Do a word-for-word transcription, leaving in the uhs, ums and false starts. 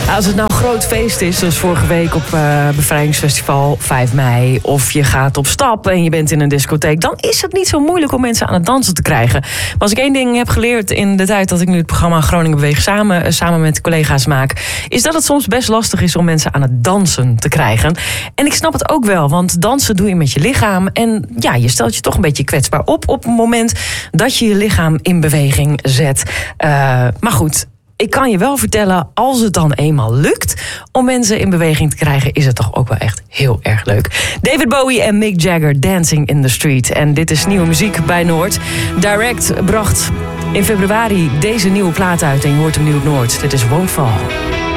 Als het nou een groot feest is, zoals vorige week op uh, Bevrijdingsfestival vijf mei... of je gaat op stap en je bent in een discotheek... dan is het niet zo moeilijk om mensen aan het dansen te krijgen. Maar als ik één ding heb geleerd in de tijd dat ik nu het programma Groningen Beweegt samen, uh, samen met collega's maak... is dat het soms best lastig is om mensen aan het dansen te krijgen. En ik snap het ook wel, want dansen doe je met je lichaam... en ja, je stelt je toch een beetje kwetsbaar op... op het moment dat je je lichaam in beweging zet. Uh, maar goed... Ik kan je wel vertellen, als het dan eenmaal lukt om mensen in beweging te krijgen, is het toch ook wel echt heel erg leuk. David Bowie en Mick Jagger, Dancing in the Street. En dit is nieuwe muziek bij Noord. Direct bracht in februari deze nieuwe plaat uit en je hoort hem nu op Noord. Dit is Won't Fall.